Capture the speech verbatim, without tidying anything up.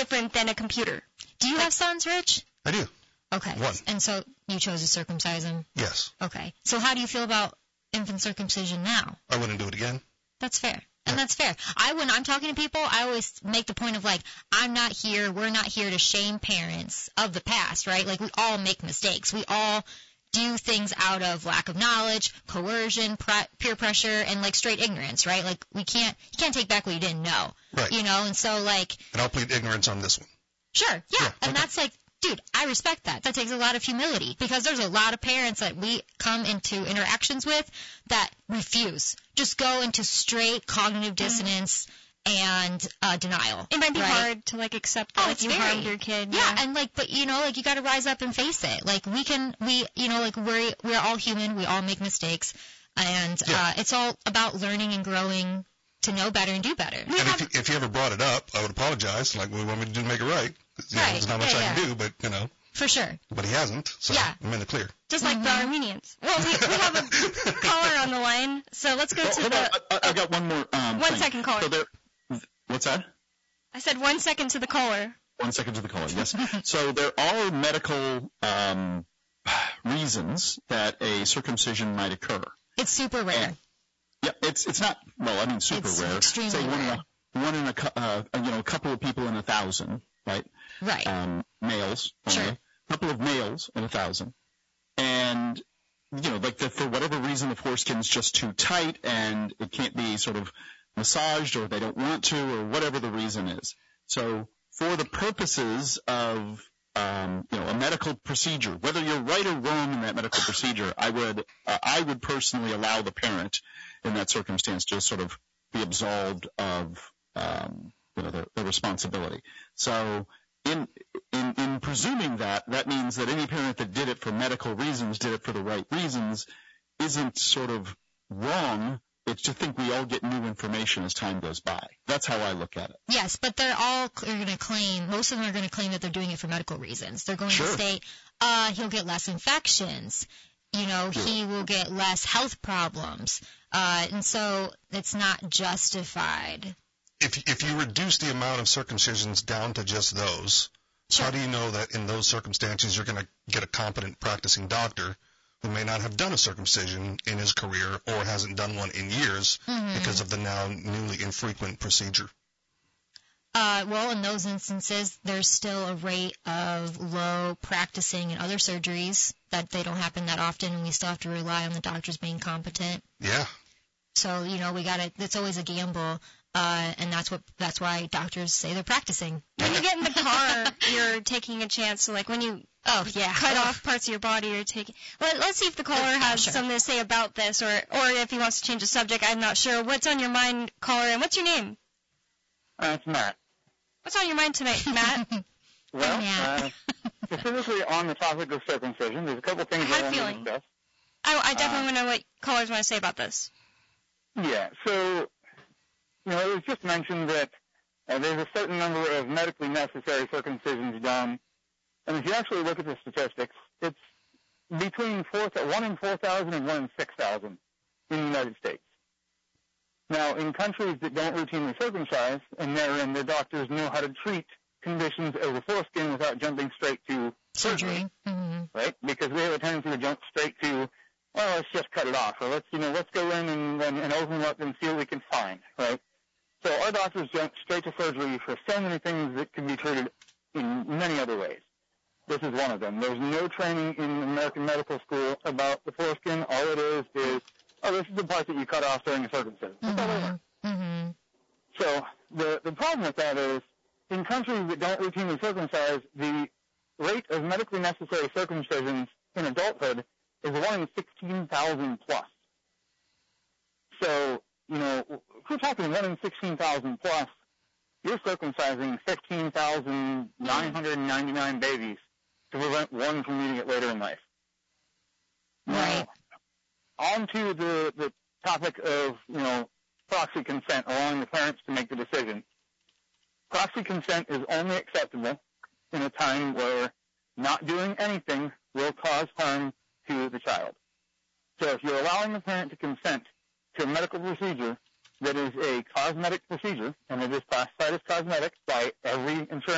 different than a computer. Do you have sons, Rich? I do. Okay. One. And so you chose to circumcise him? Yes. Okay. So how do you feel about infant circumcision now? I wouldn't do it again. That's fair. And that's fair. I, when I'm talking to people, I always make the point of, like, I'm not here, we're not here to shame parents of the past, right? Like, we all make mistakes. We all do things out of lack of knowledge, coercion, pre- peer pressure, and, like, straight ignorance, right? Like, we can't, you can't take back what you didn't know. Right. You know, and so, like. And I'll plead ignorance on this one. Sure, yeah. yeah and okay. that's, like, dude, I respect that. That takes a lot of humility because there's a lot of parents that we come into interactions with that refuse. Just go into straight cognitive dissonance and uh, denial. It might be right? hard to, like, accept that, oh, like, you very, harmed your kid. Yeah, yeah, and, like, but, you know, like, you got to rise up and face it. Like, we can, we, you know, like, we're, we're all human. We all make mistakes. And yeah. uh, it's all about learning and growing to know better and do better. And if you, if you ever brought it up, I would apologize. Like, we want me to do make it right. You know, right. There's not much yeah, I yeah. can do, but, you know. For sure. But he hasn't, so yeah. I'm in the clear. Just mm-hmm. like the Armenians. Well, we, we have a caller on the line, so let's go well, to hold the... on. I, I got one more um, One thing. second, caller. So there, what's that? I said one second to the caller. One second to the caller, yes. So there are medical um, reasons that a circumcision might occur. It's super rare. And, yeah, it's it's not, well, I mean super it's rare. extremely Say one rare. In a, one in a, uh, you know, a couple of people in a thousand, right? Right. Um, males. Sure. Only. A couple of males in a thousand. And, you know, like the, for whatever reason the foreskin's just too tight and it can't be sort of massaged or they don't want to or whatever the reason is. So for the purposes of, um, you know, a medical procedure, whether you're right or wrong in that medical procedure, I would, uh, I would personally allow the parent in that circumstance to sort of be absolved of, um, you know, the, the responsibility. So in, in, in presuming that, that means that any parent that did it for medical reasons, did it for the right reasons, isn't sort of wrong. It's to think we all get new information as time goes by. That's how I look at it. Yes, but they're all going to claim, most of them are going to claim that they're doing it for medical reasons. They're going Sure. to state, uh, he'll get less infections. You know, Sure. he will get less health problems. Uh, and so it's not justified. If if you reduce the amount of circumcisions down to just those, Sure. how do you know that in those circumstances you're going to get a competent practicing doctor who may not have done a circumcision in his career or hasn't done one in years Mm-hmm. because of the now newly infrequent procedure? Uh, well, in those instances, there's still a rate of low practicing and other surgeries that they don't happen that often, and we still have to rely on the doctors being competent. Yeah. So, you know, we got to, it's always a gamble, uh, and that's what, that's why doctors say they're practicing. When you get in the car, you're taking a chance. So, like, when you Oh, yeah. cut Oh. off parts of your body, you're taking... Let, let's see if the caller has Sure. something to say about this, or, or if he wants to change the subject. I'm not sure. What's on your mind, caller, and what's your name? Uh, it's Matt. What's on your mind tonight, Matt? Well, Matt. uh, specifically on the topic of circumcision, there's a couple things I had I a want to feeling. discuss. I, I definitely Uh, want to know what callers want to say about this. Yeah, so, you know, it was just mentioned that uh, there's a certain number of medically necessary circumcisions done, and if you actually look at the statistics, it's between four, one in four thousand and one in six thousand in the United States. Now, in countries that don't routinely circumcise, and therein the doctors know how to treat conditions of the foreskin without jumping straight to surgery, Mm-hmm. right? Because we have a tendency to jump straight to, well, let's just cut it off, or let's, you know, let's go in and, and, and open it up and see what we can find, right? So our doctors jump straight to surgery for so many things that can be treated in many other ways. This is one of them. There's no training in American medical school about the foreskin. All it is is, oh, this is the part that you cut off during the circumcision. That's all they learn. Mm-hmm. So the, the problem with that is, in countries that don't routinely circumcise, the rate of medically necessary circumcisions in adulthood is one in sixteen thousand plus. So, you know, if we're talking one in sixteen thousand plus, you're circumcising fifteen thousand nine hundred ninety-nine babies to prevent one from needing it later in life. Right. Now, on to the, the topic of, you know, proxy consent, allowing the parents to make the decision. Proxy consent is only acceptable in a time where not doing anything will cause harm to the child. So if you're allowing the parent to consent to a medical procedure that is a cosmetic procedure, and it is classified as cosmetic by every insurance